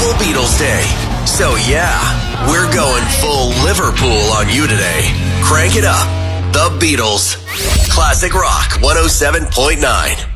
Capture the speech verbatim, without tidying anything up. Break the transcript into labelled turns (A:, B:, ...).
A: National Beatles Day. So yeah, we're going full Liverpool on you today. Crank it up. The Beatles. Classic Rock one oh seven point nine.